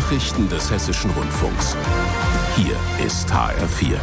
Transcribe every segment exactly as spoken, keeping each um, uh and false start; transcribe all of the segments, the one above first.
Nachrichten des Hessischen Rundfunks. Hier ist H R vier.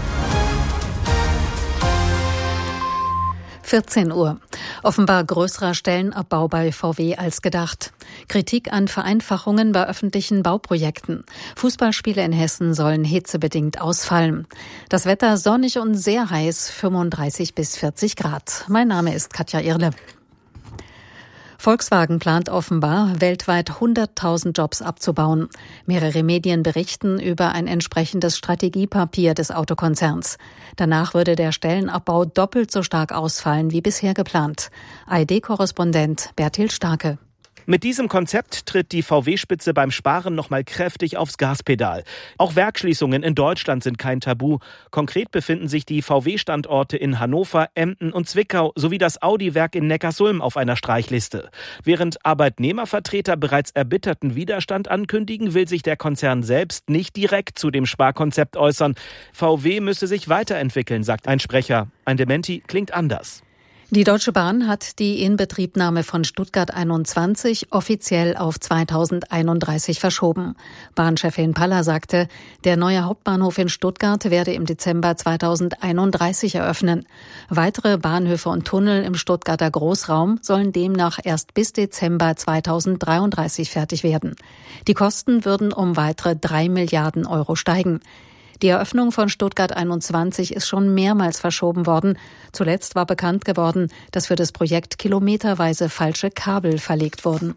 vierzehn Uhr. Offenbar größerer Stellenabbau bei V W als gedacht. Kritik an Vereinfachungen bei öffentlichen Bauprojekten. Fußballspiele in Hessen sollen hitzebedingt ausfallen. Das Wetter sonnig und sehr heiß, fünfunddreißig bis vierzig Grad. Mein Name ist Katja Irle. Volkswagen plant offenbar, weltweit hunderttausend Jobs abzubauen. Mehrere Medien berichten über ein entsprechendes Strategiepapier des Autokonzerns. Danach würde der Stellenabbau doppelt so stark ausfallen wie bisher geplant. A R D-Korrespondent Bertil Starke. Mit diesem Konzept tritt die V W-Spitze beim Sparen nochmal kräftig aufs Gaspedal. Auch Werksschließungen in Deutschland sind kein Tabu. Konkret befinden sich die V W-Standorte in Hannover, Emden und Zwickau sowie das Audi-Werk in Neckarsulm auf einer Streichliste. Während Arbeitnehmervertreter bereits erbitterten Widerstand ankündigen, will sich der Konzern selbst nicht direkt zu dem Sparkonzept äußern. V W müsse sich weiterentwickeln, sagt ein Sprecher. Ein Dementi klingt anders. Die Deutsche Bahn hat die Inbetriebnahme von Stuttgart einundzwanzig offiziell auf zweitausendeinunddreißig verschoben. Bahnchefin Paller sagte, der neue Hauptbahnhof in Stuttgart werde im Dezember zweitausendeinunddreißig eröffnen. Weitere Bahnhöfe und Tunnel im Stuttgarter Großraum sollen demnach erst bis Dezember zweitausenddreiunddreißig fertig werden. Die Kosten würden um weitere drei Milliarden Euro steigen. Die Eröffnung von Stuttgart einundzwanzig ist schon mehrmals verschoben worden. Zuletzt war bekannt geworden, dass für das Projekt kilometerweise falsche Kabel verlegt wurden.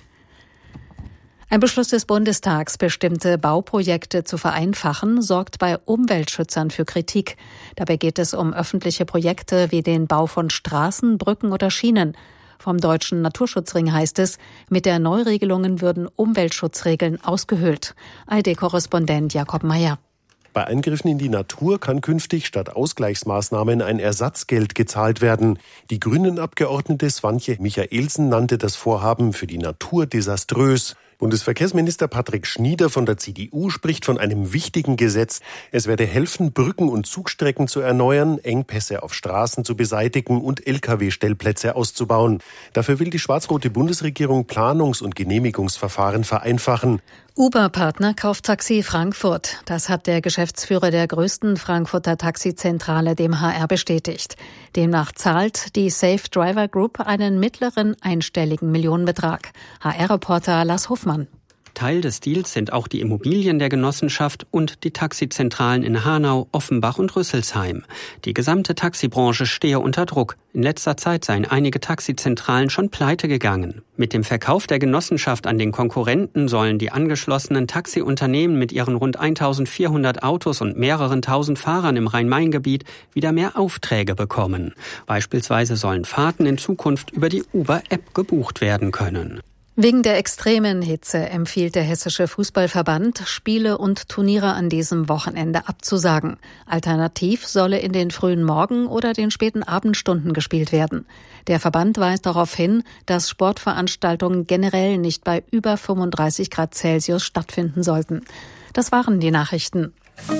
Ein Beschluss des Bundestags, bestimmte Bauprojekte zu vereinfachen, sorgt bei Umweltschützern für Kritik. Dabei geht es um öffentliche Projekte wie den Bau von Straßen, Brücken oder Schienen. Vom Deutschen Naturschutzring heißt es, mit der Neuregelungen würden Umweltschutzregeln ausgehöhlt. A R D-Korrespondent Jakob Meyer. Bei Eingriffen in die Natur kann künftig statt Ausgleichsmaßnahmen ein Ersatzgeld gezahlt werden. Die Grünen-Abgeordnete Swantje Michaelsen nannte das Vorhaben für die Natur desaströs. Bundesverkehrsminister Patrick Schnieder von der C D U spricht von einem wichtigen Gesetz. Es werde helfen, Brücken und Zugstrecken zu erneuern, Engpässe auf Straßen zu beseitigen und L K W-Stellplätze auszubauen. Dafür will die schwarz-rote Bundesregierung Planungs- und Genehmigungsverfahren vereinfachen. Uber-Partner kauft Taxi Frankfurt. Das hat der Geschäftsführer der größten Frankfurter Taxizentrale dem H R bestätigt. Demnach zahlt die Safe Driver Group einen mittleren einstelligen Millionenbetrag. H R-Reporter Lars Hofmann. Teil des Deals sind auch die Immobilien der Genossenschaft und die Taxizentralen in Hanau, Offenbach und Rüsselsheim. Die gesamte Taxibranche stehe unter Druck. In letzter Zeit seien einige Taxizentralen schon pleite gegangen. Mit dem Verkauf der Genossenschaft an den Konkurrenten sollen die angeschlossenen Taxiunternehmen mit ihren rund eintausendvierhundert Autos und mehreren tausend Fahrern im Rhein-Main-Gebiet wieder mehr Aufträge bekommen. Beispielsweise sollen Fahrten in Zukunft über die Uber-App gebucht werden können. Wegen der extremen Hitze empfiehlt der Hessische Fußballverband, Spiele und Turniere an diesem Wochenende abzusagen. Alternativ solle in den frühen Morgen- oder den späten Abendstunden gespielt werden. Der Verband weist darauf hin, dass Sportveranstaltungen generell nicht bei über fünfunddreißig Grad Celsius stattfinden sollten. Das waren die Nachrichten.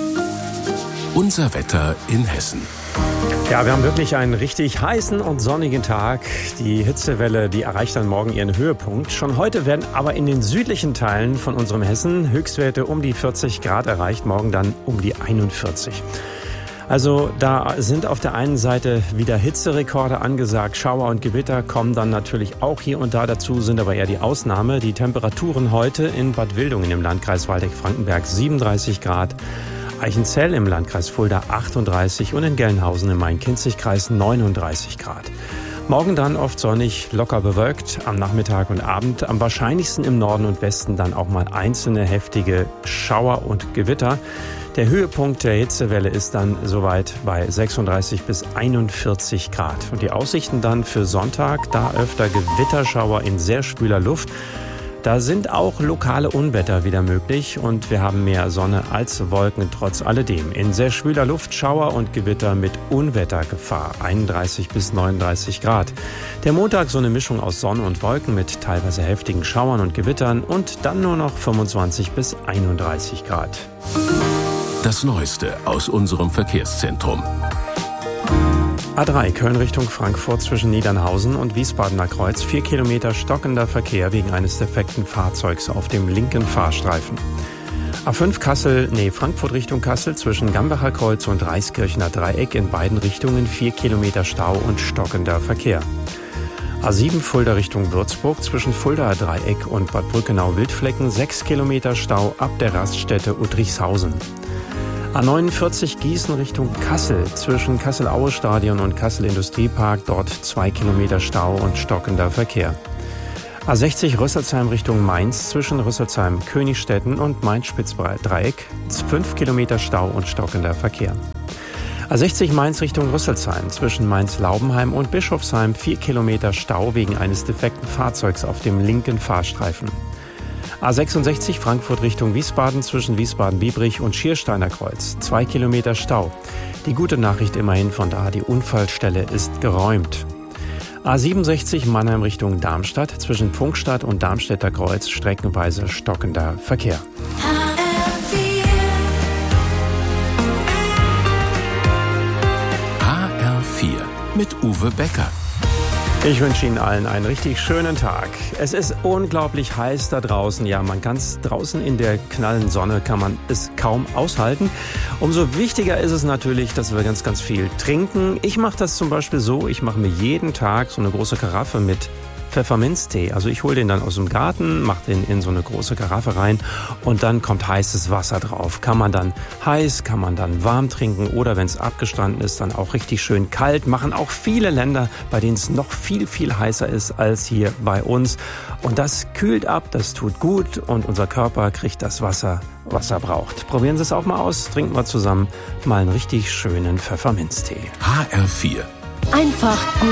Unser Wetter in Hessen. Ja, wir haben wirklich einen richtig heißen und sonnigen Tag. Die Hitzewelle, die erreicht dann morgen ihren Höhepunkt. Schon heute werden aber in den südlichen Teilen von unserem Hessen Höchstwerte um die vierzig Grad erreicht, morgen dann um die einundvierzig. Also da sind auf der einen Seite wieder Hitzerekorde angesagt. Schauer und Gewitter kommen dann natürlich auch hier und da dazu, sind aber eher die Ausnahme. Die Temperaturen heute in Bad Wildungen im Landkreis Waldeck-Frankenberg siebenunddreißig Grad. Eichenzell im Landkreis Fulda achtunddreißig und in Gelnhausen im Main-Kinzig-Kreis neununddreißig Grad. Morgen dann oft sonnig, locker bewölkt, am Nachmittag und Abend. Am wahrscheinlichsten im Norden und Westen dann auch mal einzelne heftige Schauer und Gewitter. Der Höhepunkt der Hitzewelle ist dann soweit bei sechsunddreißig bis einundvierzig Grad. Und die Aussichten dann für Sonntag, da öfter Gewitterschauer in sehr schwüler Luft. Da sind auch lokale Unwetter wieder möglich und wir haben mehr Sonne als Wolken trotz alledem. In sehr schwüler Luft Schauer und Gewitter mit Unwettergefahr, einunddreißig bis neununddreißig Grad. Der Montag so eine Mischung aus Sonne und Wolken mit teilweise heftigen Schauern und Gewittern und dann nur noch fünfundzwanzig bis einunddreißig Grad. Das Neueste aus unserem Verkehrszentrum. A drei Köln Richtung Frankfurt zwischen Niedernhausen und Wiesbadener Kreuz. Vier Kilometer stockender Verkehr wegen eines defekten Fahrzeugs auf dem linken Fahrstreifen. A fünf Kassel, nee, Frankfurt Richtung Kassel zwischen Gambacher Kreuz und Reiskirchener Dreieck in beiden Richtungen. Vier Kilometer Stau und stockender Verkehr. A sieben Fulda Richtung Würzburg zwischen Fuldaer Dreieck und Bad Brückenau-Wildflecken. Sechs Kilometer Stau ab der Raststätte Uttrichshausen. A neunundvierzig Gießen Richtung Kassel zwischen Kassel-Aue-Stadion und Kassel-Industriepark. Dort zwei Kilometer Stau und stockender Verkehr. A sechzig Rüsselsheim Richtung Mainz zwischen Rüsselsheim-Königstetten und Mainz-Spitz-Dreieck. Fünf Kilometer Stau und stockender Verkehr. A sechzig Mainz Richtung Rüsselsheim zwischen Mainz-Laubenheim und Bischofsheim. Vier Kilometer Stau wegen eines defekten Fahrzeugs auf dem linken Fahrstreifen. A sechsundsechzig Frankfurt Richtung Wiesbaden zwischen Wiesbaden-Biebrich und Schiersteiner Kreuz. Zwei Kilometer Stau. Die gute Nachricht immerhin von da, die Unfallstelle ist geräumt. A siebenundsechzig Mannheim Richtung Darmstadt zwischen Pfungstadt und Darmstädter Kreuz. Streckenweise stockender Verkehr. H R vier mit Uwe Becker. Ich wünsche Ihnen allen einen richtig schönen Tag. Es ist unglaublich heiß da draußen. Ja, man kann es draußen in der knallen Sonne, kann man es kaum aushalten. Umso wichtiger ist es natürlich, dass wir ganz, ganz viel trinken. Ich mache das zum Beispiel so, ich mache mir jeden Tag so eine große Karaffe mit Pfefferminztee. Also ich hole den dann aus dem Garten, mache den in so eine große Karaffe rein und dann kommt heißes Wasser drauf. Kann man dann heiß, kann man dann warm trinken oder wenn es abgestanden ist, dann auch richtig schön kalt. Machen auch viele Länder, bei denen es noch viel, viel heißer ist als hier bei uns. Und das kühlt ab, das tut gut und unser Körper kriegt das Wasser, was er braucht. Probieren Sie es auch mal aus, trinken wir zusammen mal einen richtig schönen Pfefferminztee. H R vier. Einfach gut.